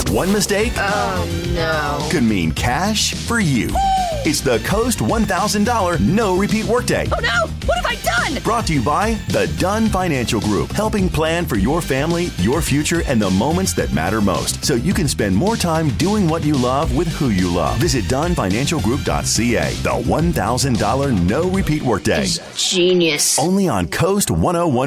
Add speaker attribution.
Speaker 1: One mistake
Speaker 2: Oh, no.
Speaker 1: could mean cash for you. It's the Coast $1,000 No Repeat Workday.
Speaker 2: Oh, no. What have I done?
Speaker 1: Brought to you by the Dunn Financial Group, helping plan for your family, your future, and the moments that matter most, so you can spend more time doing what you love with who you love. Visit DunnFinancialGroup.ca. The $1,000 No Repeat Workday.
Speaker 2: Genius.
Speaker 1: Only on Coast 101.